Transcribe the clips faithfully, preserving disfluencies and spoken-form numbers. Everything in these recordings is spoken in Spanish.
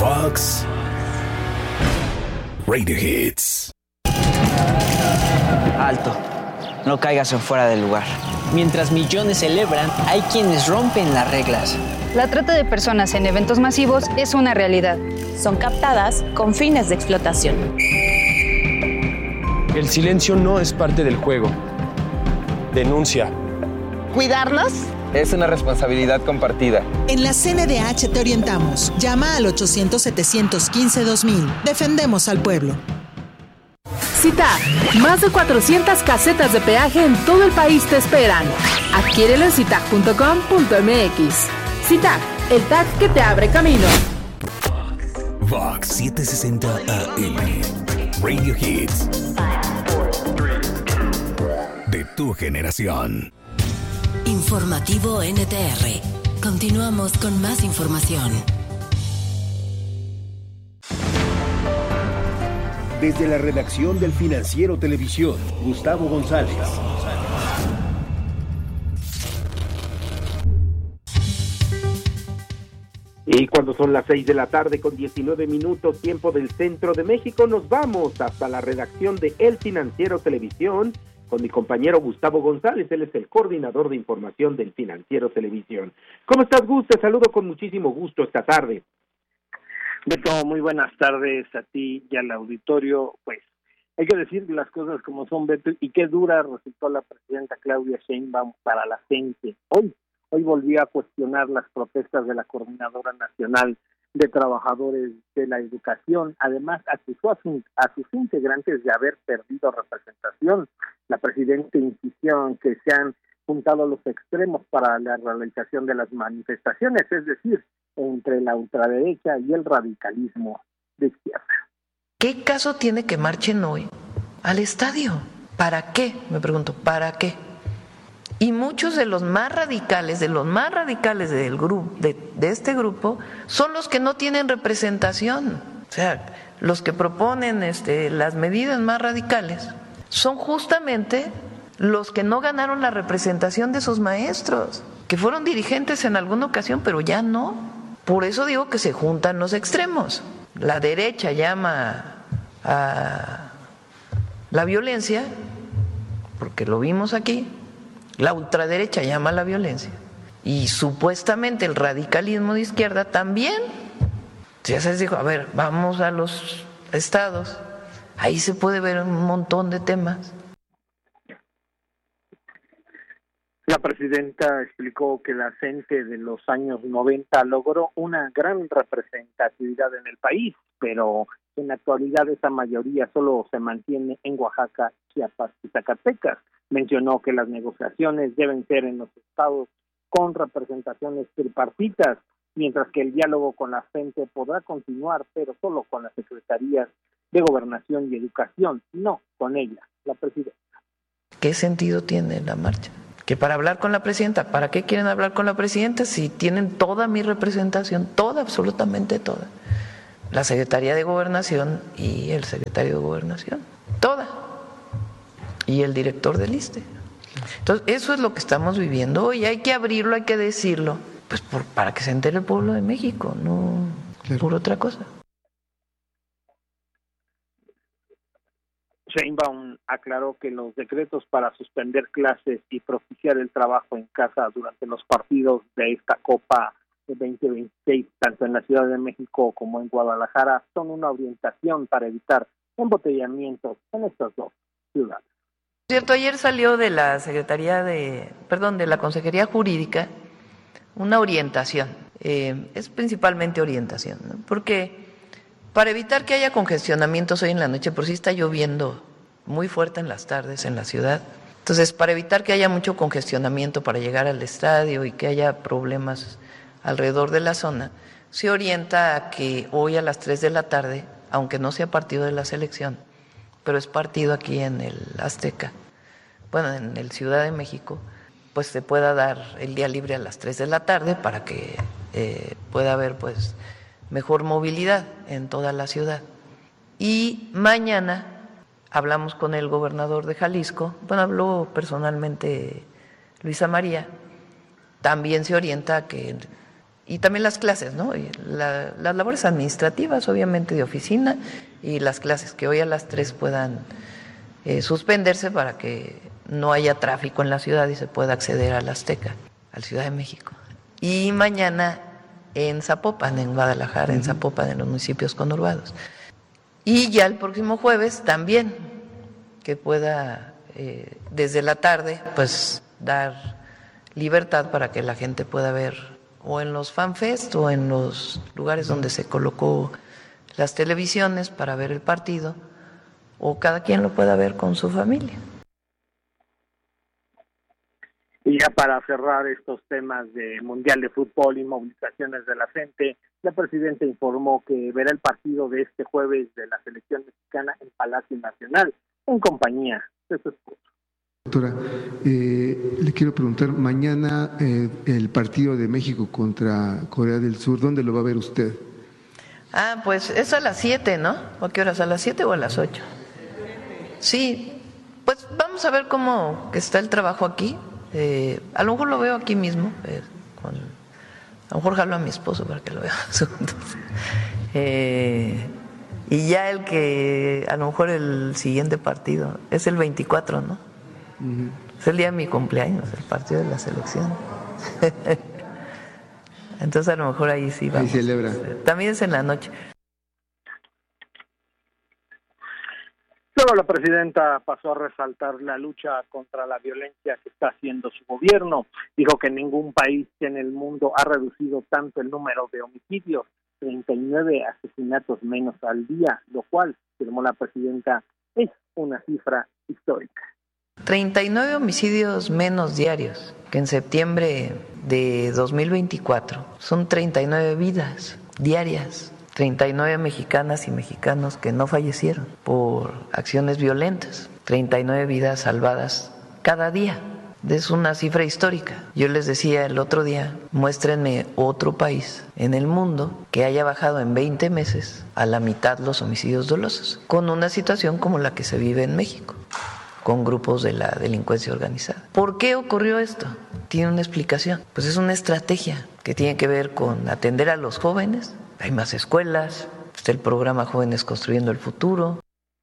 Fox Radio Hits. Alto, no caigas en fuera del lugar. Mientras millones celebran, hay quienes rompen las reglas. La trata de personas en eventos masivos es una realidad. Son captadas con fines de explotación. El silencio no es parte del juego. Denuncia. ¿Cuidarlos? Es una responsabilidad compartida. En la C N D H te orientamos. Llama al ochocientos, setecientos quince, dos mil. Defendemos al pueblo. CITAG, más de cuatrocientas casetas de peaje en todo el país te esperan. Adquiérelo en citag punto com punto m x. CITAG, el tag que te abre camino. Vox setecientos sesenta A M. Radio Hits. De tu generación. Informativo N T R. Continuamos con más información. Desde la redacción del Financiero Televisión, Gustavo González. Y cuando son las seis de la tarde con diecinueve minutos, tiempo del centro de México, nos vamos hasta la redacción de El Financiero Televisión con mi compañero Gustavo González. Él es el coordinador de información del Financiero Televisión. ¿Cómo estás, Gus? Te saludo con muchísimo gusto esta tarde. Beto, muy buenas tardes a ti y al auditorio. Pues hay que decir las cosas como son, Beto, y qué dura resultó la presidenta Claudia Sheinbaum para la gente. Hoy, hoy volvió a cuestionar las protestas de la Coordinadora Nacional de Trabajadores de la Educación. Además, acusó a, su, a sus integrantes de haber perdido representación. La presidenta insistió en que se han juntado los extremos para la realización de las manifestaciones, es decir, entre la ultraderecha y el radicalismo de izquierda. ¿Qué caso tiene que marchen hoy al estadio? ¿Para qué? Me pregunto, ¿para qué? Y muchos de los más radicales, de los más radicales del grupo, de, de este grupo, son los que no tienen representación. O sea, los que proponen este, las medidas más radicales son justamente los que no ganaron la representación de sus maestros, que fueron dirigentes en alguna ocasión, pero ya no. Por eso digo que se juntan los extremos. La derecha llama a la violencia, porque lo vimos aquí, la ultraderecha llama a la violencia, y supuestamente el radicalismo de izquierda también. Ya se dijo, a ver, vamos a los estados, ahí se puede ver un montón de temas. La presidenta explicó que la gente de los años noventa logró una gran representatividad en el país, pero en la actualidad esa mayoría solo se mantiene en Oaxaca, Chiapas y Zacatecas. Mencionó que las negociaciones deben ser en los estados con representaciones tripartitas, mientras que el diálogo con la gente podrá continuar, pero solo con las secretarías de Gobernación y Educación, no con ella, la presidenta. ¿Qué sentido tiene la marcha? Que para hablar con la presidenta, ¿para qué quieren hablar con la presidenta si tienen toda mi representación, toda, absolutamente toda? La Secretaría de Gobernación y el secretario de Gobernación, toda. Y el director del ISSSTE. Entonces, eso es lo que estamos viviendo hoy. Hay que abrirlo, hay que decirlo, pues por, para que se entere el pueblo de México, no claro. Por otra cosa. Sheinbaum aclaró que los decretos para suspender clases y propiciar el trabajo en casa durante los partidos de esta Copa de veinte veintiséis, tanto en la Ciudad de México como en Guadalajara, son una orientación para evitar embotellamientos en estas dos ciudades. Cierto, ayer salió de la Secretaría de, perdón, de la Consejería Jurídica una orientación, eh, es principalmente orientación, ¿no? Porque para evitar que haya congestionamientos hoy en la noche, por si está lloviendo muy fuerte en las tardes en la ciudad, entonces para evitar que haya mucho congestionamiento para llegar al estadio y que haya problemas alrededor de la zona, se orienta a que hoy a las tres de la tarde, aunque no sea partido de la selección, pero es partido aquí en el Azteca, bueno, en el Ciudad de México, pues se pueda dar el día libre a las tres de la tarde para que eh, pueda haber pues mejor movilidad en toda la ciudad. Y mañana hablamos con el gobernador de Jalisco, bueno, habló personalmente Luisa María, también se orienta a que y también las clases, ¿no? Y la, las labores administrativas, obviamente, de oficina, y las clases que hoy a las tres puedan eh, suspenderse para que no haya tráfico en la ciudad y se pueda acceder a la Azteca, a la Ciudad de México. Y mañana en Zapopan, en Guadalajara, en Zapopan, en los municipios conurbados. Y ya el próximo jueves también, que pueda eh, desde la tarde, pues dar libertad para que la gente pueda ver o en los fanfest o en los lugares donde se colocó las televisiones para ver el partido, o cada quien lo pueda ver con su familia. Y ya para cerrar estos temas de Mundial de Fútbol y movilizaciones de la gente, la presidenta informó que verá el partido de este jueves de la selección mexicana en Palacio Nacional, en compañía de su esposo. Doctora, eh, le quiero preguntar, mañana eh, el partido de México contra Corea del Sur, ¿dónde lo va a ver usted? Ah, pues es a las siete, ¿no? ¿A qué horas? ¿A las siete o a las ocho? Sí, pues vamos a ver cómo está el trabajo aquí. Eh, a lo mejor lo veo aquí mismo, eh, con, a lo mejor jalo a mi esposo para que lo vea juntos. Eh, y ya el que, a lo mejor el siguiente partido, es el veinticuatro, ¿no? Uh-huh. Es el día de mi cumpleaños, el partido de la selección. Entonces a lo mejor ahí sí vamos. Ahí celebra. También es en la noche. Luego la presidenta pasó a resaltar la lucha contra la violencia que está haciendo su gobierno. Dijo que ningún país en el mundo ha reducido tanto el número de homicidios, treinta y nueve asesinatos menos al día, lo cual, afirmó la presidenta, es una cifra histórica. treinta y nueve homicidios menos diarios que en septiembre de dos mil veinticuatro. Son treinta y nueve vidas diarias. treinta y nueve mexicanas y mexicanos que no fallecieron por acciones violentas, treinta y nueve vidas salvadas cada día. Es una cifra histórica. Yo les decía el otro día, muéstrenme otro país en el mundo que haya bajado en veinte meses a la mitad los homicidios dolosos, con una situación como la que se vive en México, con grupos de la delincuencia organizada. ¿Por qué ocurrió esto? Tiene una explicación. Pues es una estrategia que tiene que ver con atender a los jóvenes. Hay más escuelas, está el programa Jóvenes Construyendo el Futuro.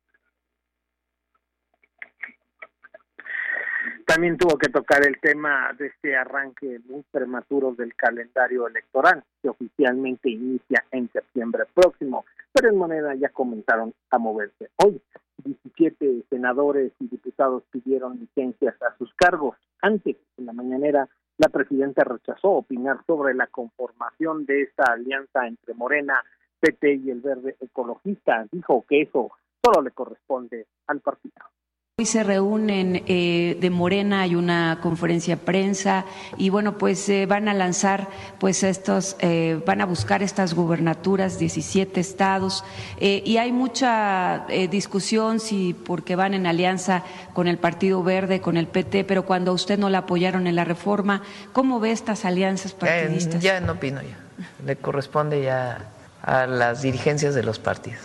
También tuvo que tocar el tema de este arranque muy prematuro del calendario electoral, que oficialmente inicia en septiembre próximo, pero en Morena ya comenzaron a moverse. Hoy, diecisiete senadores y diputados pidieron licencias a sus cargos. Antes, en la mañanera, la presidenta rechazó opinar sobre la conformación de esta alianza entre Morena, P T y el Verde Ecologista. Dijo que eso solo le corresponde al partido. Hoy se reúnen eh, de Morena, hay una conferencia de prensa y bueno, pues eh, van a lanzar, pues estos, eh, van a buscar estas gubernaturas, diecisiete estados eh, y hay mucha eh, discusión si porque van en alianza con el Partido Verde, con el P T, pero cuando a usted no la apoyaron en la reforma, ¿cómo ve estas alianzas partidistas? Ya, ya no opino ya, le corresponde ya a las dirigencias de los partidos.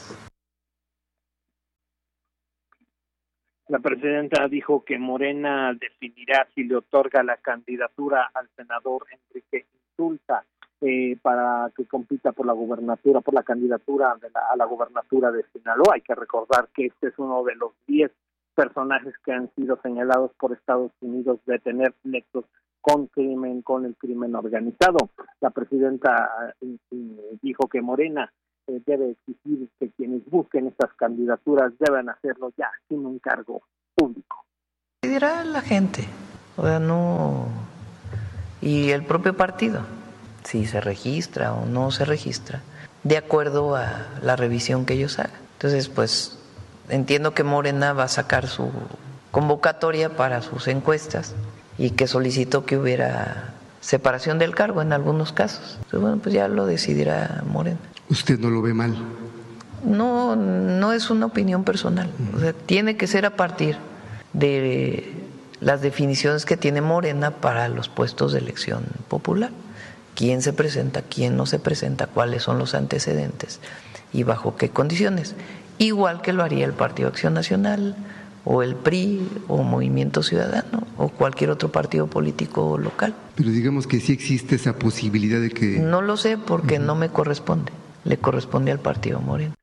La presidenta dijo que Morena definirá si le otorga la candidatura al senador Enrique Insulza eh, para que compita por la gubernatura, por la candidatura de la, a la gubernatura de Sinaloa. Hay que recordar que este es uno de los diez personajes que han sido señalados por Estados Unidos de tener nexos con crimen, con el crimen organizado. La presidenta eh, dijo que Morena Eh, debe exigir que quienes busquen estas candidaturas deben hacerlo ya sin un cargo público. Dirá la gente, o sea, no, y el propio partido, si se registra o no se registra, de acuerdo a la revisión que ellos hagan. Entonces, pues, entiendo que Morena va a sacar su convocatoria para sus encuestas y que solicitó que hubiera separación del cargo en algunos casos. Entonces, bueno, pues ya lo decidirá Morena. ¿Usted no lo ve mal? No, no es una opinión personal. O sea, tiene que ser a partir de las definiciones que tiene Morena para los puestos de elección popular. Quién se presenta, quién no se presenta, cuáles son los antecedentes y bajo qué condiciones. Igual que lo haría el Partido Acción Nacional o el P R I, o Movimiento Ciudadano, o cualquier otro partido político local. Pero digamos que sí existe esa posibilidad de que... No lo sé porque uh-huh. no me corresponde, le corresponde al partido Morena.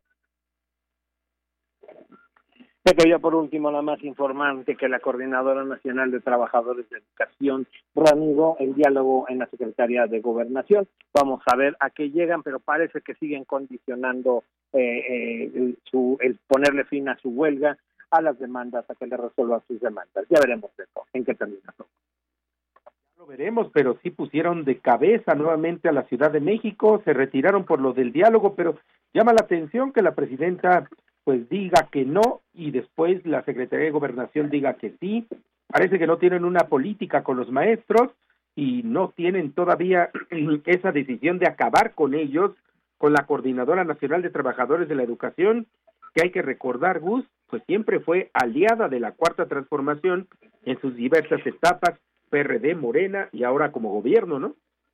Pero ya por último, nada más informante que la Coordinadora Nacional de Trabajadores de Educación reanudó el diálogo en la Secretaría de Gobernación. Vamos a ver a qué llegan, pero parece que siguen condicionando eh, eh, el, su, el ponerle fin a su huelga, a las demandas, a que le resuelvan sus demandas. Ya veremos eso, en qué termina todo. Ya lo veremos, pero sí pusieron de cabeza nuevamente a la Ciudad de México, se retiraron por lo del diálogo, pero llama la atención que la presidenta pues diga que no y después la Secretaría de Gobernación diga que sí. Parece que no tienen una política con los maestros y no tienen todavía esa decisión de acabar con ellos, con la Coordinadora Nacional de Trabajadores de la Educación, que hay que recordar, Gus, pues siempre fue aliada de la Cuarta Transformación en sus diversas etapas, P R D, Morena y ahora como gobierno, ¿no?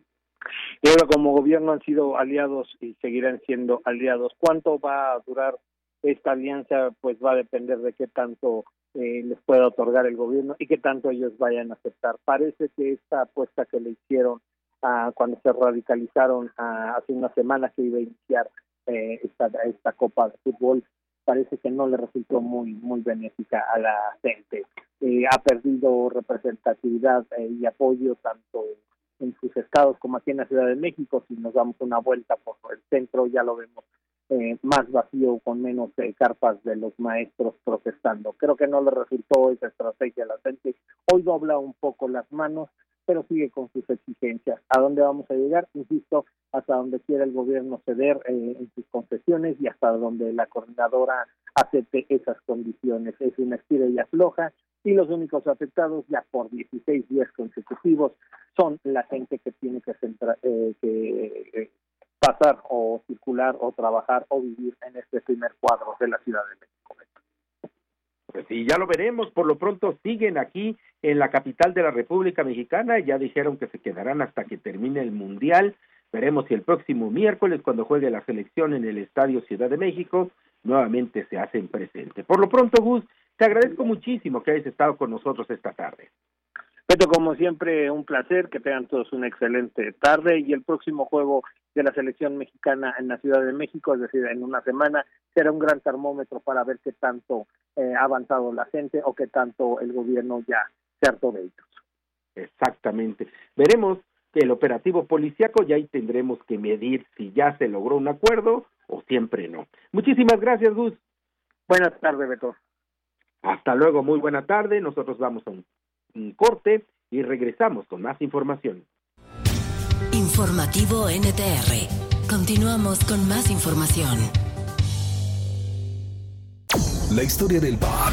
Y ahora como gobierno han sido aliados y seguirán siendo aliados. ¿Cuánto va a durar esta alianza? Pues va a depender de qué tanto eh, les pueda otorgar el gobierno y qué tanto ellos vayan a aceptar. Parece que esta apuesta que le hicieron uh, cuando se radicalizaron uh, hace una semana que iba a iniciar eh, esta, esta Copa de Fútbol, parece que no le resultó muy muy benéfica a la gente. Eh, ha perdido representatividad eh, y apoyo tanto en sus estados como aquí en la Ciudad de México. Si nos damos una vuelta por el centro ya lo vemos Eh, más vacío, con menos eh, carpas de los maestros protestando. Creo que no le resultó esa estrategia a la gente. Hoy dobla un poco las manos, pero sigue con sus exigencias. ¿A dónde vamos a llegar? Insisto, hasta donde quiera el gobierno ceder eh, en sus concesiones y hasta donde la coordinadora acepte esas condiciones. Es una estira y afloja, y los únicos afectados ya por dieciséis días consecutivos son la gente que tiene que, centra, eh, que eh, pasar o circular o trabajar o vivir en este primer cuadro de la Ciudad de México. Pues sí, ya lo veremos. Por lo pronto siguen aquí en la capital de la República Mexicana. Ya dijeron que se quedarán hasta que termine el Mundial. Veremos si el próximo miércoles, cuando juegue la selección en el Estadio Ciudad de México, nuevamente se hacen presente. Por lo pronto, Gus, te agradezco muchísimo que hayas estado con nosotros esta tarde. Beto, como siempre, un placer, que tengan todos una excelente tarde, y el próximo juego de la selección mexicana en la Ciudad de México, es decir, en una semana, será un gran termómetro para ver qué tanto eh, ha avanzado la gente o qué tanto el gobierno ya se hartó de ellos. Exactamente. Veremos que el operativo policíaco, ya ahí tendremos que medir si ya se logró un acuerdo o siempre no. Muchísimas gracias, Gus. Buenas tardes, Beto. Hasta luego, muy buena tarde. Nosotros vamos a un un corte y regresamos con más información. Informativo N T R. Continuamos con más información. La historia del pop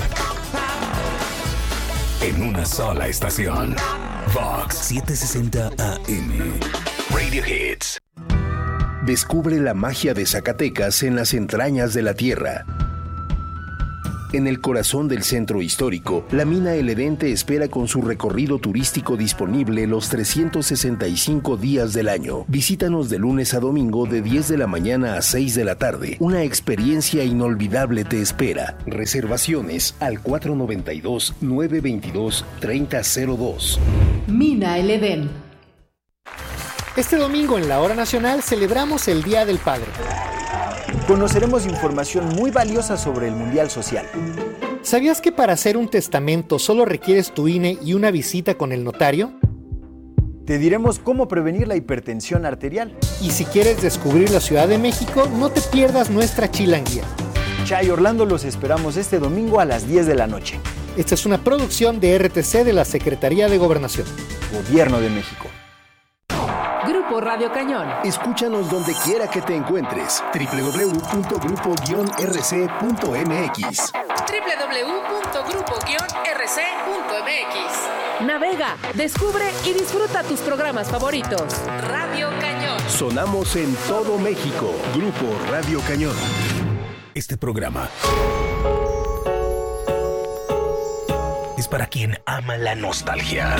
en una sola estación. Vox setecientos sesenta A M. Radio Hits. Descubre la magia de Zacatecas en las entrañas de la tierra. En el corazón del centro histórico, la mina El Edén te espera con su recorrido turístico disponible los trescientos sesenta y cinco días del año. Visítanos de lunes a domingo de diez de la mañana a seis de la tarde. Una experiencia inolvidable te espera. Reservaciones al cuatro noventa y dos, nueve veintidós, treinta cero dos. Mina El Edén. Este domingo en la Hora Nacional celebramos el Día del Padre. Conoceremos información muy valiosa sobre el Mundial Social. ¿Sabías que para hacer un testamento solo requieres tu I N E y una visita con el notario? Te diremos cómo prevenir la hipertensión arterial. Y si quieres descubrir la Ciudad de México, no te pierdas nuestra chilanguía. Chay Orlando, los esperamos este domingo a las diez de la noche. Esta es una producción de R T C de la Secretaría de Gobernación. Gobierno de México. Grupo Radio Cañón. Escúchanos donde quiera que te encuentres. doble u doble u doble u punto grupo guion r c punto m x. doble u doble u doble u punto grupo guion r c punto m x. Navega, descubre y disfruta tus programas favoritos. Radio Cañón. Sonamos en todo México. Grupo Radio Cañón. Este programa es para quien ama la nostalgia.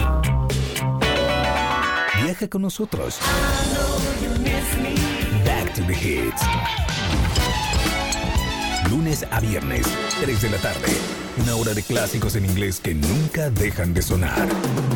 Viaja con nosotros. Back to the Hits. Lunes lunes a viernes, tres de la tarde. Una hora de clásicos en inglés que nunca dejan de sonar.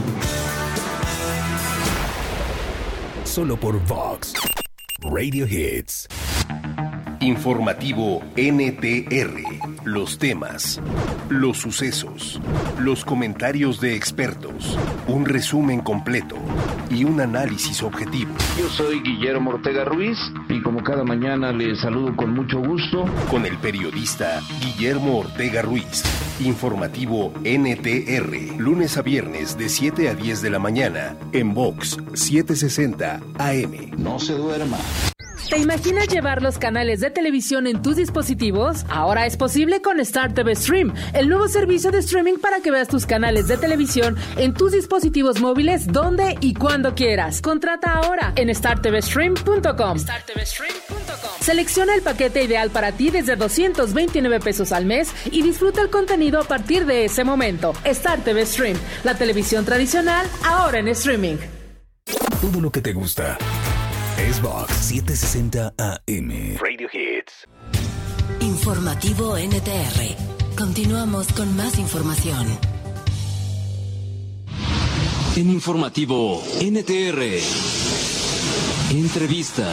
Solo por Vox Radio Hits. Informativo N T R. Los temas, los sucesos, los comentarios de expertos, un resumen completo y un análisis objetivo. Yo soy Guillermo Ortega Ruiz y como cada mañana les saludo con mucho gusto. Con el periodista Guillermo Ortega Ruiz. Informativo N T R. Lunes a viernes de siete a diez de la mañana en Vox setecientos sesenta A M. No se duerma. ¿Te imaginas llevar los canales de televisión en tus dispositivos? Ahora es posible con Star T V Stream, el nuevo servicio de streaming para que veas tus canales de televisión en tus dispositivos móviles donde y cuando quieras. Contrata ahora en star t v stream punto com. star t v stream punto com. Selecciona el paquete ideal para ti desde doscientos veintinueve pesos al mes y disfruta el contenido a partir de ese momento. Star T V Stream, la televisión tradicional ahora en streaming. Todo lo que te gusta es Vox setecientos sesenta A M. Radio Hits. Informativo N T R. Continuamos con más información. En Informativo N T R. Entrevista.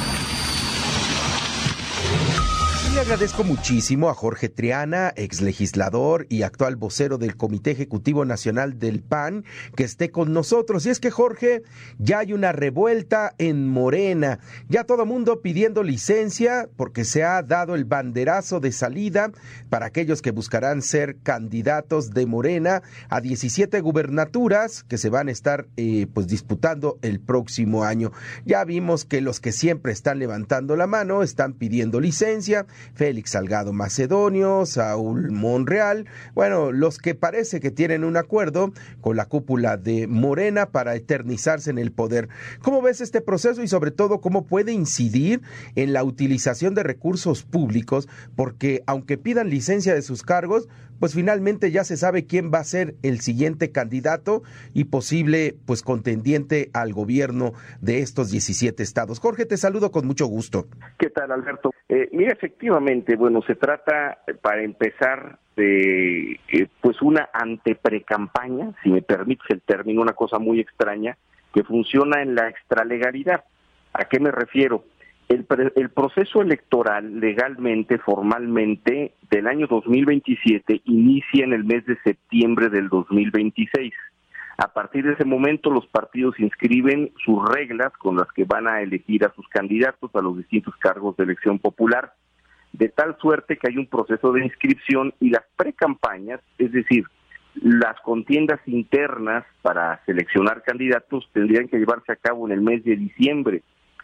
Le agradezco muchísimo a Jorge Triana, ex legislador y actual vocero del Comité Ejecutivo Nacional del P A N, que esté con nosotros. Y es que, Jorge, ya hay una revuelta en Morena, ya todo mundo pidiendo licencia porque se ha dado el banderazo de salida para aquellos que buscarán ser candidatos de Morena a diecisiete gubernaturas que se van a estar eh, pues disputando el próximo año. Ya vimos que los que siempre están levantando la mano están pidiendo licencia. Félix Salgado Macedonio, Saúl Monreal, bueno, los que parece que tienen un acuerdo con la cúpula de Morena para eternizarse en el poder. ¿Cómo ves este proceso y sobre todo cómo puede incidir en la utilización de recursos públicos? Porque aunque pidan licencia de sus cargos, pues finalmente ya se sabe quién va a ser el siguiente candidato y posible pues contendiente al gobierno de estos diecisiete estados. Jorge, te saludo con mucho gusto. ¿Qué tal, Alberto? Eh, mira, efectivamente, bueno, se trata, para empezar, de eh, pues una anteprecampaña, si me permites el término, una cosa muy extraña, que funciona en la extralegalidad. ¿A qué me refiero? El, pre- el proceso electoral legalmente, formalmente, del año dos mil veintisiete inicia en el mes de septiembre del dos mil veintiséis. A partir de ese momento los partidos inscriben sus reglas con las que van a elegir a sus candidatos a los distintos cargos de elección popular, de tal suerte que hay un proceso de inscripción y las precampañas, es decir, las contiendas internas para seleccionar candidatos tendrían que llevarse a cabo en el mes de diciembre.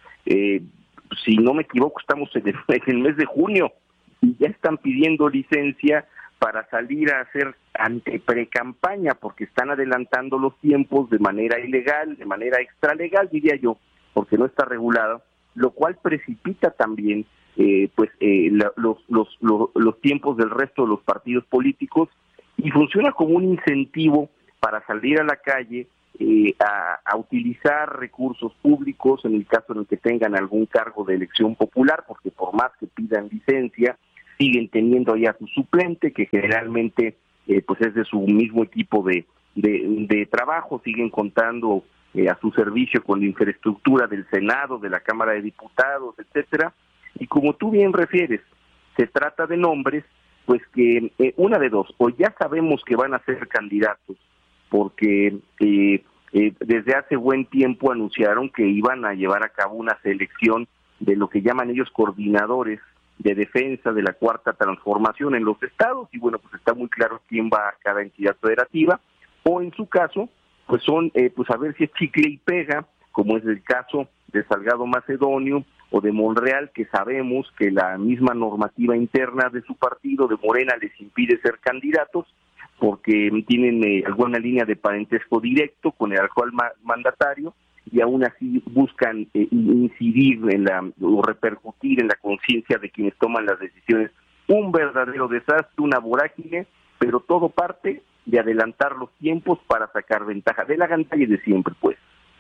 Eh, si no me equivoco, estamos en el, en el mes de junio y ya están pidiendo licencia para salir a hacer anteprecampaña, porque están adelantando los tiempos de manera ilegal, de manera extralegal, diría yo, porque no está regulado, lo cual precipita también eh, pues eh, la, los, los, los, los tiempos del resto de los partidos políticos y funciona como un incentivo para salir a la calle eh, a, a utilizar recursos públicos en el caso en el que tengan algún cargo de elección popular, porque por más que pidan licencia, siguen teniendo ahí a su suplente, que generalmente eh, pues es de su mismo equipo de, de, de trabajo, siguen contando eh, a su servicio con la infraestructura del Senado, de la Cámara de Diputados, etcétera. Y como tú bien refieres, se trata de nombres, pues que eh, una de dos, o ya sabemos que van a ser candidatos, porque eh, eh, desde hace buen tiempo anunciaron que iban a llevar a cabo una selección de lo que llaman ellos coordinadores de defensa de la cuarta transformación en los estados, y bueno, pues está muy claro quién va a cada entidad federativa, o en su caso, pues son, eh, pues a ver si es chicle y pega, como es el caso de Salgado Macedonio o de Monreal, que sabemos que la misma normativa interna de su partido, de Morena, les impide ser candidatos, porque tienen eh, alguna línea de parentesco directo con el actual ma- mandatario, y aún así buscan eh, incidir en la o repercutir en la conciencia de quienes toman las decisiones. Un verdadero desastre, una vorágine, pero todo parte de adelantar los tiempos para sacar ventaja, de la gantalla de siempre, pues.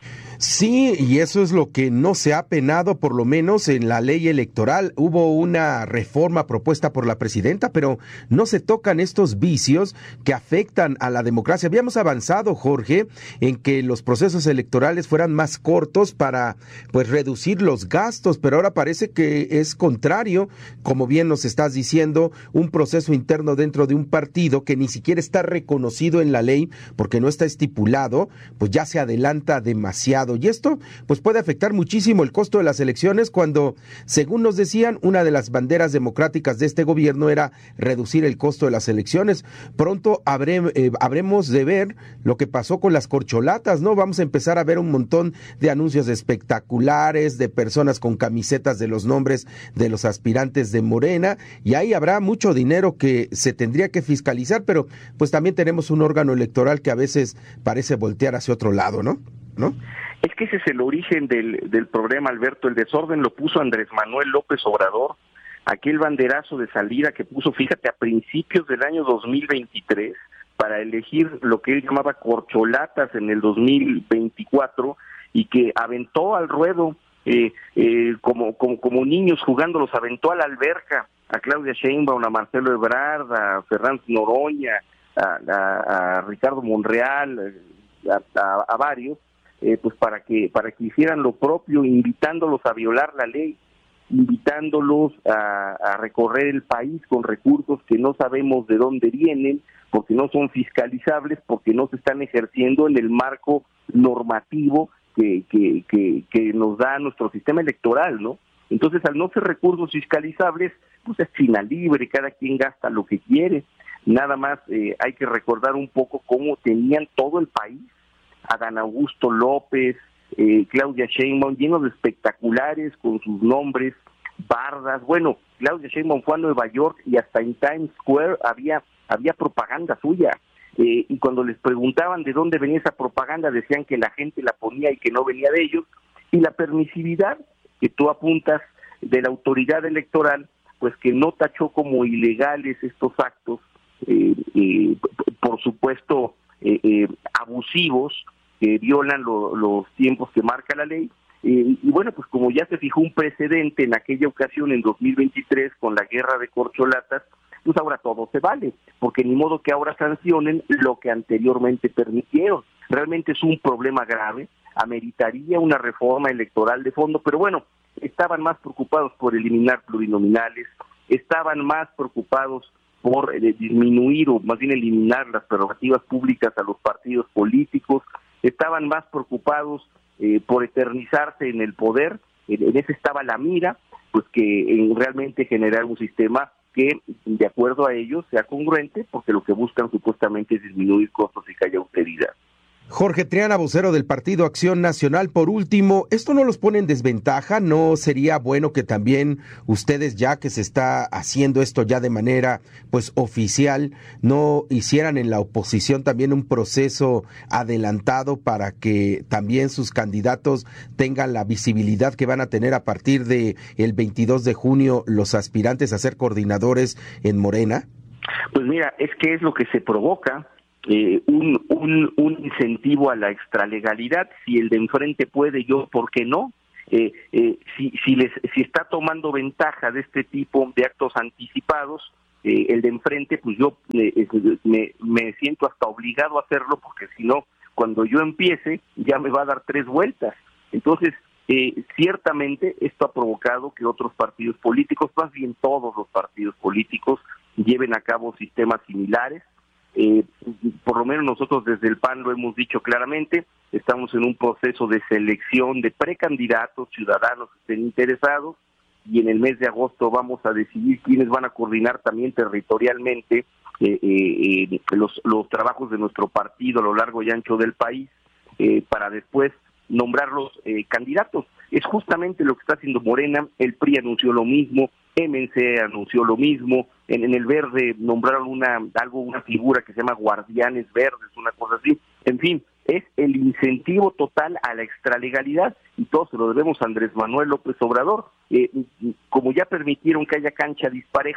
Sí, y eso es lo que no se ha penado, por lo menos en la ley electoral. Hubo una reforma propuesta por la presidenta, pero no se tocan estos vicios que afectan a la democracia. Habíamos avanzado, Jorge, en que los procesos electorales fueran más cortos para, pues, reducir los gastos, pero ahora parece que es contrario, como bien nos estás diciendo, un proceso interno dentro de un partido que ni siquiera está reconocido en la ley porque no está estipulado, pues ya se adelanta demasiado. Y esto pues puede afectar muchísimo el costo de las elecciones cuando, según nos decían, una de las banderas democráticas de este gobierno era reducir el costo de las elecciones. Pronto habré, eh, habremos de ver lo que pasó con las corcholatas, ¿no? Vamos a empezar a ver un montón de anuncios espectaculares, de personas con camisetas de los nombres de los aspirantes de Morena, y ahí habrá mucho dinero que se tendría que fiscalizar, pero pues también tenemos un órgano electoral que a veces parece voltear hacia otro lado, ¿no? ¿No? Es que ese es el origen del, del problema, Alberto. El desorden lo puso Andrés Manuel López Obrador, aquel banderazo de salida que puso, fíjate, a principios del año dos mil veintitrés, para elegir lo que él llamaba corcholatas en el dos mil veinticuatro, y que aventó al ruedo, eh, eh, como, como, como niños jugando, los aventó a la alberca, a Claudia Sheinbaum, a Marcelo Ebrard, a Fernández Noroña, a, a, a Ricardo Monreal, a, a, a varios, Eh, pues para que para que hicieran lo propio, invitándolos a violar la ley, invitándolos a, a recorrer el país con recursos que no sabemos de dónde vienen, porque no son fiscalizables, porque no se están ejerciendo en el marco normativo que que que, que nos da nuestro sistema electoral, ¿no? Entonces, al no ser recursos fiscalizables, pues es China libre, cada quien gasta lo que quiere. Nada más eh, hay que recordar un poco cómo tenían todo el país, Adán Augusto López, eh, Claudia Sheinbaum, llenos de espectaculares con sus nombres, bardas. Bueno, Claudia Sheinbaum fue a Nueva York y hasta en Times Square había había propaganda suya. Eh, y cuando les preguntaban de dónde venía esa propaganda, decían que la gente la ponía y que no venía de ellos. Y la permisividad que tú apuntas de la autoridad electoral, pues que no tachó como ilegales estos actos, eh, eh, por supuesto, Eh, eh, abusivos, que violan lo, los tiempos que marca la ley, eh, y bueno, pues como ya se fijó un precedente en aquella ocasión en dos mil veintitrés con la guerra de corcholatas, pues ahora todo se vale, porque ni modo que ahora sancionen lo que anteriormente permitieron. Realmente es un problema grave, ameritaría una reforma electoral de fondo, pero bueno, estaban más preocupados por eliminar plurinominales, estaban más preocupados por eh, disminuir o más bien eliminar las prerrogativas públicas a los partidos políticos, estaban más preocupados eh, por eternizarse en el poder, en, en ese estaba la mira, pues que en realmente generar un sistema que, de acuerdo a ellos, sea congruente, porque lo que buscan supuestamente es disminuir costos y que haya austeridad. Jorge Triana, vocero del Partido Acción Nacional, por último, ¿esto no los pone en desventaja? ¿No sería bueno que también ustedes, ya que se está haciendo esto ya de manera pues oficial, no hicieran en la oposición también un proceso adelantado para que también sus candidatos tengan la visibilidad que van a tener a partir de el veintidós de junio los aspirantes a ser coordinadores en Morena? Pues mira, es que es lo que se provoca. Eh, un, un, un incentivo a la extralegalidad. Si el de enfrente puede, yo, ¿por qué no? Eh, eh, si, si, les, si está tomando ventaja de este tipo de actos anticipados, eh, el de enfrente, pues yo eh, me, me siento hasta obligado a hacerlo, porque si no, cuando yo empiece, ya me va a dar tres vueltas. Entonces, eh, ciertamente esto ha provocado que otros partidos políticos, más bien todos los partidos políticos, lleven a cabo sistemas similares. Eh, por lo menos nosotros desde el P A N lo hemos dicho claramente, estamos en un proceso de selección de precandidatos ciudadanos que estén interesados, y en el mes de agosto vamos a decidir quiénes van a coordinar también territorialmente eh, eh, eh, los, los trabajos de nuestro partido a lo largo y ancho del país, eh, para después nombrarlos eh, candidatos. Es justamente lo que está haciendo Morena. El P R I anunció lo mismo, M N C anunció lo mismo, en, en el Verde nombraron una algo una figura que se llama Guardianes Verdes, una cosa así. En fin, es el incentivo total a la extralegalidad, y todo se lo debemos a Andrés Manuel López Obrador. Eh, como ya permitieron que haya cancha dispareja,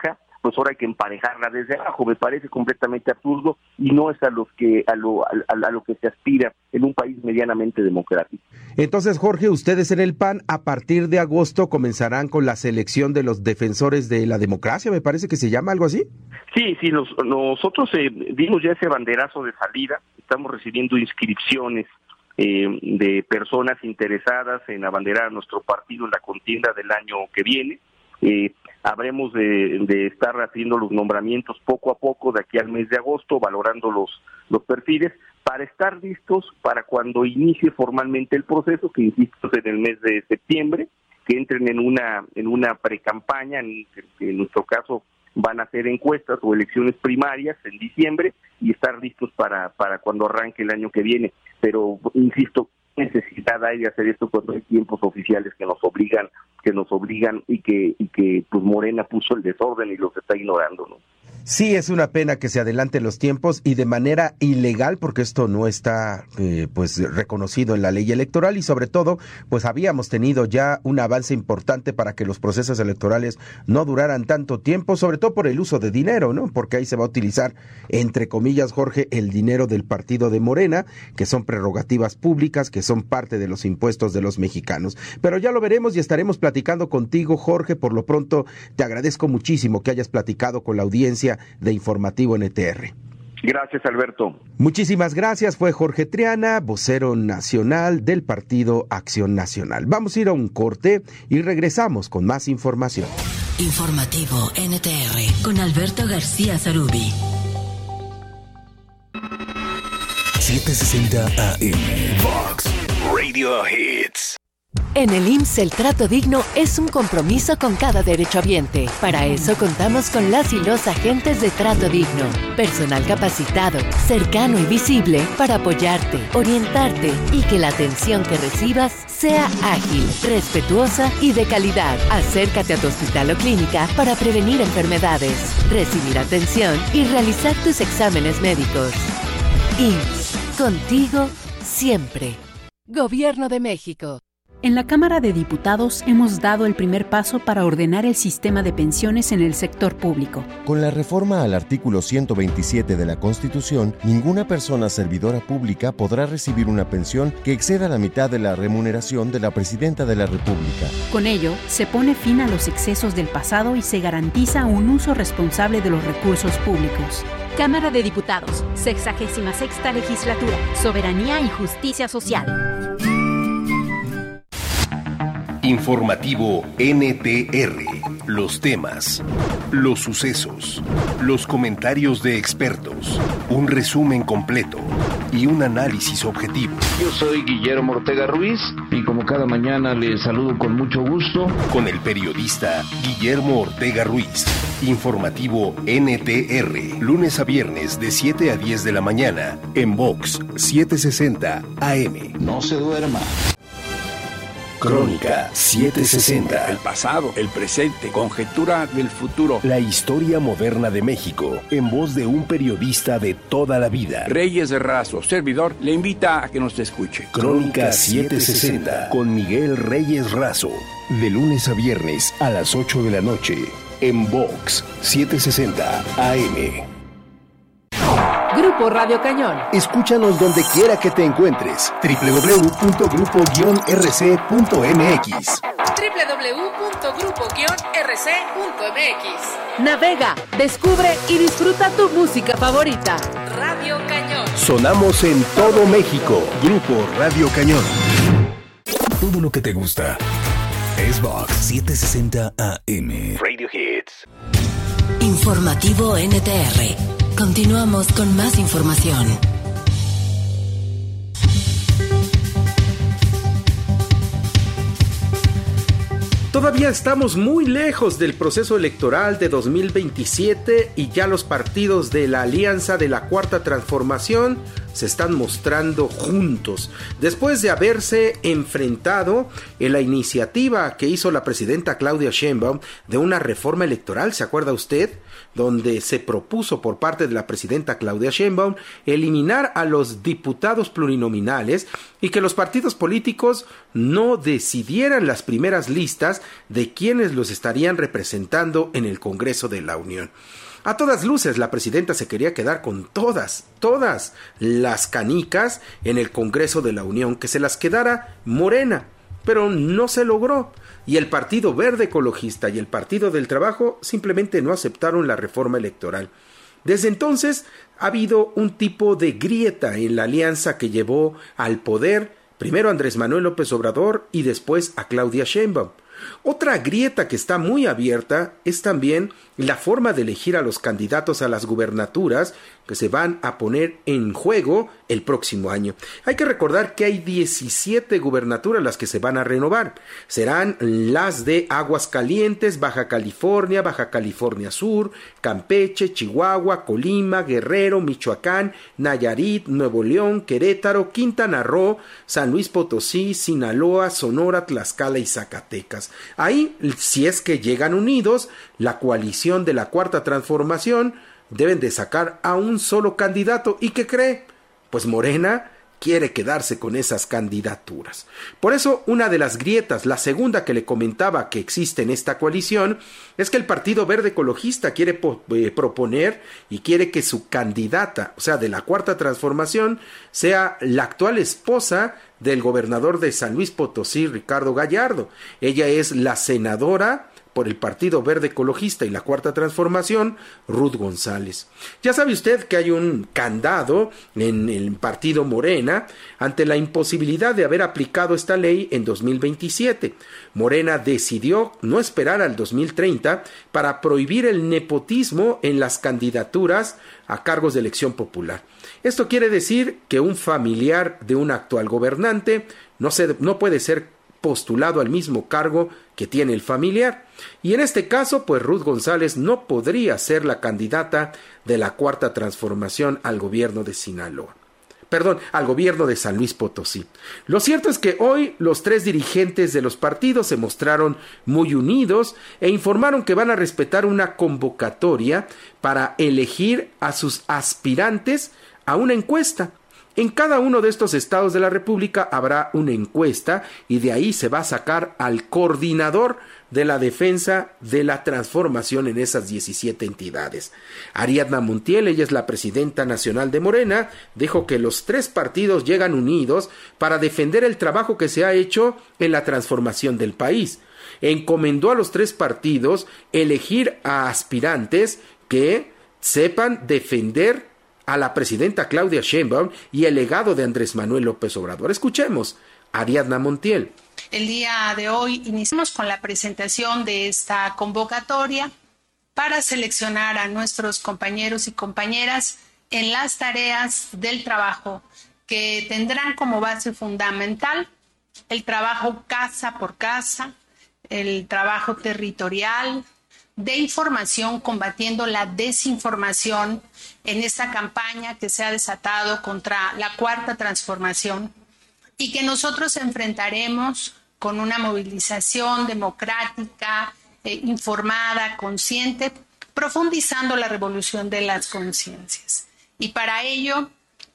pues ahora hay que emparejarla desde abajo. Me parece completamente absurdo y no es a los que a lo a, a lo que se aspira en un país medianamente democrático. Entonces, Jorge, ustedes en el P A N a partir de agosto comenzarán con la selección de los defensores de la democracia, me parece que se llama algo así. Sí, sí, los, nosotros eh, dimos ya ese banderazo de salida, estamos recibiendo inscripciones eh, de personas interesadas en abanderar a nuestro partido en la contienda del año que viene. Eh, habremos de, de estar haciendo los nombramientos poco a poco de aquí al mes de agosto, valorando los, los perfiles, para estar listos para cuando inicie formalmente el proceso, que insisto es en el mes de septiembre, que entren en una en una precampaña, en, en nuestro caso van a hacer encuestas o elecciones primarias en diciembre y estar listos para, para cuando arranque el año que viene. Pero, insisto, necesidad hay de hacer esto cuando hay tiempos oficiales que nos obligan, que nos obligan y que, y que pues Morena puso el desorden y los está ignorando, ¿no? Sí, es una pena que se adelanten los tiempos y de manera ilegal, porque esto no está eh, pues reconocido en la ley electoral y sobre todo, pues habíamos tenido ya un avance importante para que los procesos electorales no duraran tanto tiempo, sobre todo por el uso de dinero, ¿no? Porque ahí se va a utilizar, entre comillas, Jorge, el dinero del partido de Morena, que son prerrogativas públicas, que son parte de los impuestos de los mexicanos. Pero ya lo veremos y estaremos platicando contigo, Jorge. Por lo pronto, te agradezco muchísimo que hayas platicado con la audiencia de Informativo N T R. Gracias, Alberto. Muchísimas gracias. Fue Jorge Triana, vocero nacional del Partido Acción Nacional. Vamos a ir a un corte y regresamos con más información. Informativo N T R con Alberto García Zarubi. setecientos sesenta A M Vox Radio Hits. En el I M S S el trato digno es un compromiso con cada derechohabiente. Para eso contamos con las y los agentes de Trato Digno. Personal capacitado, cercano y visible para apoyarte, orientarte y que la atención que recibas sea ágil, respetuosa y de calidad. Acércate a tu hospital o clínica para prevenir enfermedades, recibir atención y realizar tus exámenes médicos. I M S S, contigo siempre. Gobierno de México. En la Cámara de Diputados hemos dado el primer paso para ordenar el sistema de pensiones en el sector público. Con la reforma al artículo ciento veintisiete de la Constitución, ninguna persona servidora pública podrá recibir una pensión que exceda la mitad de la remuneración de la Presidenta de la República. Con ello, se pone fin a los excesos del pasado y se garantiza un uso responsable de los recursos públicos. Cámara de Diputados, sexagésima sexta legislatura, soberanía y justicia social. Informativo N T R. Los temas, los sucesos, los comentarios de expertos, un resumen completo y un análisis objetivo. Yo soy Guillermo Ortega Ruiz y como cada mañana les saludo con mucho gusto. Con el periodista Guillermo Ortega Ruiz. Informativo N T R. Lunes a viernes de siete a diez de la mañana en Vox setecientos sesenta A M. No se duerma. Crónica setecientos sesenta. El pasado, el presente, conjetura del futuro. La historia moderna de México, en voz de un periodista de toda la vida. Reyes Razo, servidor, le invita a que nos escuche. Crónica setecientos sesenta, con Miguel Reyes Razo. De lunes a viernes a las ocho de la noche, en Vox setecientos sesenta A M. Grupo Radio Cañón. Escúchanos donde quiera que te encuentres. doble u doble u doble u punto grupo guion r c punto m x. doble u doble u doble u punto grupo guion r c punto m x. Navega, descubre y disfruta tu música favorita. Radio Cañón. Sonamos en todo México. Grupo Radio Cañón. Todo lo que te gusta es Vox setecientos sesenta A M Radio Hits. Informativo N T R. Continuamos con más información. Todavía estamos muy lejos del proceso electoral de dos mil veintisiete y ya los partidos de la Alianza de la Cuarta Transformación se están mostrando juntos, después de haberse enfrentado en la iniciativa que hizo la presidenta Claudia Sheinbaum de una reforma electoral. ¿Se acuerda usted? Donde se propuso por parte de la presidenta Claudia Sheinbaum eliminar a los diputados plurinominales y que los partidos políticos no decidieran las primeras listas de quienes los estarían representando en el Congreso de la Unión. A todas luces, la presidenta se quería quedar con todas, todas las canicas en el Congreso de la Unión, que se las quedara Morena, pero no se logró. Y el Partido Verde Ecologista y el Partido del Trabajo simplemente no aceptaron la reforma electoral. Desde entonces ha habido un tipo de grieta en la alianza que llevó al poder primero a Andrés Manuel López Obrador y después a Claudia Sheinbaum. Otra grieta que está muy abierta es también la forma de elegir a los candidatos a las gubernaturas que se van a poner en juego el próximo año. Hay que recordar que hay diecisiete gubernaturas las que se van a renovar. Serán las de Aguascalientes, Baja California, Baja California Sur, Campeche, Chihuahua, Colima, Guerrero, Michoacán, Nayarit, Nuevo León, Querétaro, Quintana Roo, San Luis Potosí, Sinaloa, Sonora, Tlaxcala y Zacatecas. Ahí, si es que llegan unidos, la coalición de la Cuarta Transformación deben de sacar a un solo candidato. ¿Y qué cree? Pues Morena quiere quedarse con esas candidaturas. Por eso, una de las grietas, la segunda que le comentaba que existe en esta coalición, es que el Partido Verde Ecologista quiere po- eh, proponer y quiere que su candidata, o sea, de la Cuarta Transformación, sea la actual esposa del gobernador de San Luis Potosí, Ricardo Gallardo. Ella es la senadora por el Partido Verde Ecologista y la Cuarta Transformación, Ruth González. Ya sabe usted que hay un candado en el Partido Morena ante la imposibilidad de haber aplicado esta ley en dos mil veintisiete. Morena decidió no esperar al dos mil treinta para prohibir el nepotismo en las candidaturas a cargos de elección popular. Esto quiere decir que un familiar de un actual gobernante no, se, no puede ser postulado al mismo cargo que tiene el familiar. Y en este caso, pues Ruth González no podría ser la candidata de la Cuarta Transformación al gobierno de Sinaloa. Perdón, al gobierno de San Luis Potosí. Lo cierto es que hoy los tres dirigentes de los partidos se mostraron muy unidos e informaron que van a respetar una convocatoria para elegir a sus aspirantes a una encuesta. En cada uno de estos estados de la República habrá una encuesta y de ahí se va a sacar al coordinador de la defensa de la transformación en esas diecisiete entidades. Ariadna Montiel, ella es la presidenta nacional de Morena, dijo que los tres partidos llegan unidos para defender el trabajo que se ha hecho en la transformación del país. Encomendó a los tres partidos elegir a aspirantes que sepan defender a la presidenta Claudia Sheinbaum y el legado de Andrés Manuel López Obrador. Escuchemos a Ariadna Montiel. El día de hoy iniciamos con la presentación de esta convocatoria para seleccionar a nuestros compañeros y compañeras en las tareas del trabajo que tendrán como base fundamental el trabajo casa por casa, el trabajo territorial, de información, combatiendo la desinformación en esta campaña que se ha desatado contra la Cuarta Transformación y que nosotros enfrentaremos con una movilización democrática, eh, informada, consciente, profundizando la revolución de las conciencias. Y para ello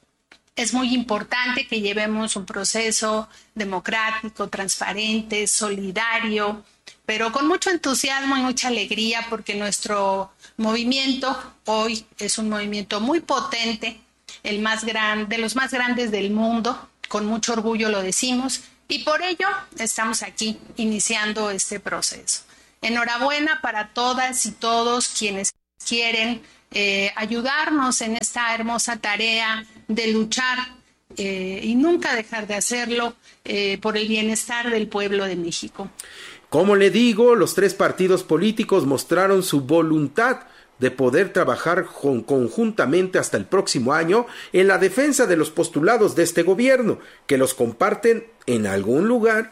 es muy importante que llevemos un proceso democrático, transparente, solidario, pero con mucho entusiasmo y mucha alegría, porque nuestro movimiento hoy es un movimiento muy potente, el más grande, de los más grandes del mundo, con mucho orgullo lo decimos, y por ello estamos aquí iniciando este proceso. Enhorabuena para todas y todos quienes quieren eh, ayudarnos en esta hermosa tarea de luchar eh, y nunca dejar de hacerlo eh, por el bienestar del pueblo de México. Como le digo, los tres partidos políticos mostraron su voluntad de poder trabajar conjuntamente hasta el próximo año en la defensa de los postulados de este gobierno, que los comparten en algún lugar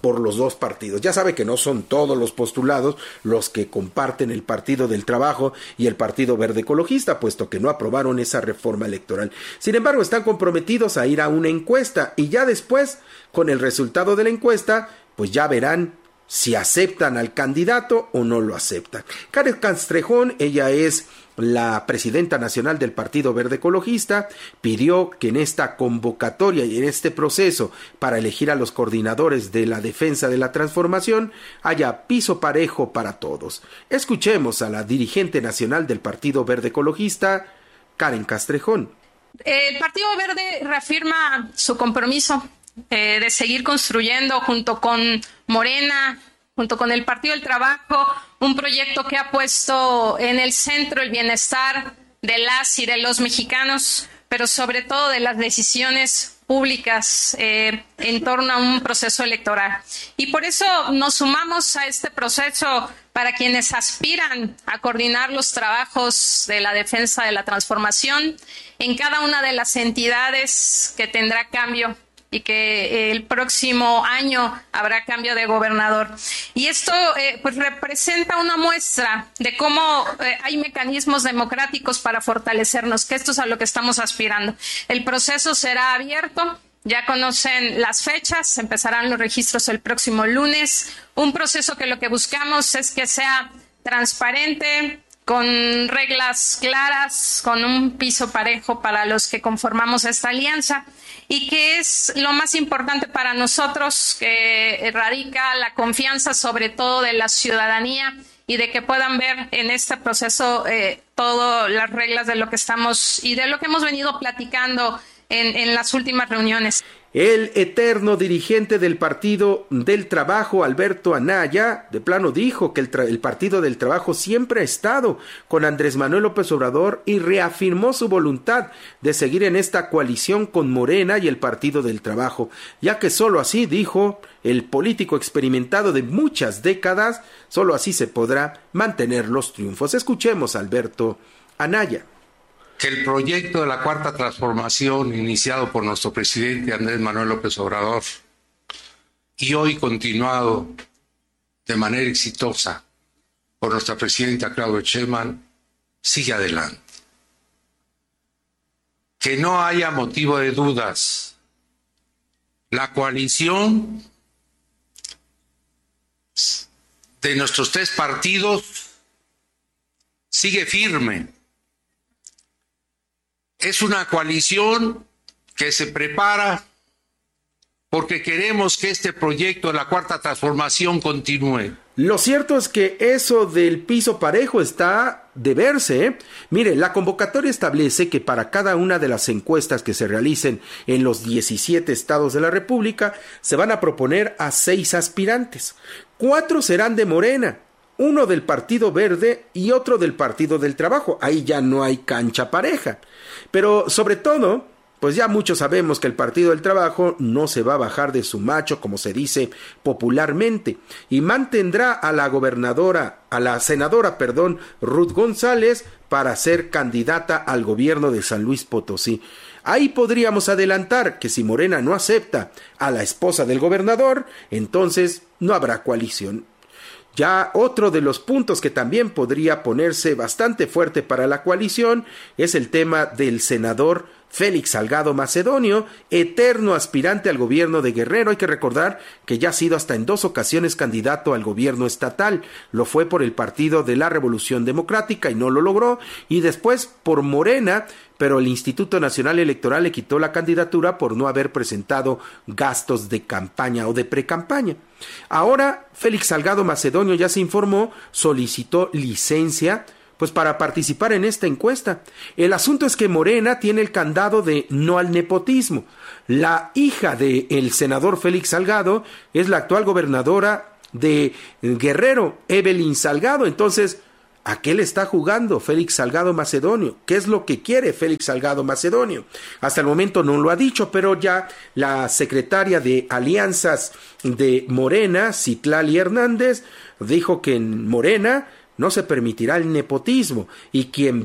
por los dos partidos. Ya sabe que no son todos los postulados los que comparten el Partido del Trabajo y el Partido Verde Ecologista, puesto que no aprobaron esa reforma electoral. Sin embargo, están comprometidos a ir a una encuesta y ya después, con el resultado de la encuesta, pues ya verán si aceptan al candidato o no lo aceptan. Karen Castrejón, ella es la presidenta nacional del Partido Verde Ecologista, pidió que en esta convocatoria y en este proceso para elegir a los coordinadores de la defensa de la transformación haya piso parejo para todos. Escuchemos a la dirigente nacional del Partido Verde Ecologista, Karen Castrejón. El Partido Verde reafirma su compromiso eh, de seguir construyendo junto con Morena, junto con el Partido del Trabajo, un proyecto que ha puesto en el centro el bienestar de las y de los mexicanos, pero sobre todo de las decisiones públicas eh, en torno a un proceso electoral. Y por eso nos sumamos a este proceso para quienes aspiran a coordinar los trabajos de la defensa de la transformación en cada una de las entidades que tendrá cambio y que el próximo año habrá cambio de gobernador. Y esto eh, pues representa una muestra de cómo eh, hay mecanismos democráticos para fortalecernos, que esto es a lo que estamos aspirando. El proceso será abierto, ya conocen las fechas, empezarán los registros el próximo lunes, un proceso que lo que buscamos es que sea transparente, con reglas claras, con un piso parejo para los que conformamos esta alianza, y que es lo más importante para nosotros, que radica la confianza sobre todo de la ciudadanía y de que puedan ver en este proceso eh, todas las reglas de lo que estamos y de lo que hemos venido platicando en, en las últimas reuniones. El eterno dirigente del Partido del Trabajo, Alberto Anaya, de plano dijo que el, tra- el Partido del Trabajo siempre ha estado con Andrés Manuel López Obrador y reafirmó su voluntad de seguir en esta coalición con Morena y el Partido del Trabajo, ya que solo así, dijo el político experimentado de muchas décadas, solo así se podrá mantener los triunfos. Escuchemos a Alberto Anaya. Que el proyecto de la Cuarta Transformación, iniciado por nuestro presidente Andrés Manuel López Obrador y hoy continuado de manera exitosa por nuestra presidenta Claudia Sheinbaum, sigue adelante. Que no haya motivo de dudas. La coalición de nuestros tres partidos sigue firme. Es una coalición que se prepara porque queremos que este proyecto de la Cuarta Transformación continúe. Lo cierto es que eso del piso parejo está de verse, ¿eh? Mire, la convocatoria establece que para cada una de las encuestas que se realicen en los diecisiete estados de la República se van a proponer a seis aspirantes. Cuatro serán de Morena, uno del Partido Verde y otro del Partido del Trabajo. Ahí ya no hay cancha pareja. Pero sobre todo, pues ya muchos sabemos que el Partido del Trabajo no se va a bajar de su macho, como se dice popularmente, y mantendrá a la gobernadora, a la senadora, perdón, Ruth González, para ser candidata al gobierno de San Luis Potosí. Ahí podríamos adelantar que si Morena no acepta a la esposa del gobernador, entonces no habrá coalición. Ya otro de los puntos que también podría ponerse bastante fuerte para la coalición es el tema del senador Félix Salgado Macedonio, eterno aspirante al gobierno de Guerrero. Hay que recordar que ya ha sido hasta en dos ocasiones candidato al gobierno estatal. Lo fue por el Partido de la Revolución Democrática y no lo logró, y después por Morena, pero el Instituto Nacional Electoral le quitó la candidatura por no haber presentado gastos de campaña o de precampaña. Ahora, Félix Salgado Macedonio, ya se informó, solicitó licencia pues para participar en esta encuesta. El asunto es que Morena tiene el candado de no al nepotismo. La hija del senador Félix Salgado es la actual gobernadora de Guerrero, Evelyn Salgado. Entonces, ¿a qué le está jugando Félix Salgado Macedonio? ¿Qué es lo que quiere Félix Salgado Macedonio? Hasta el momento no lo ha dicho, pero ya la secretaria de Alianzas de Morena, Citlali Hernández, dijo que en Morena no se permitirá el nepotismo y quien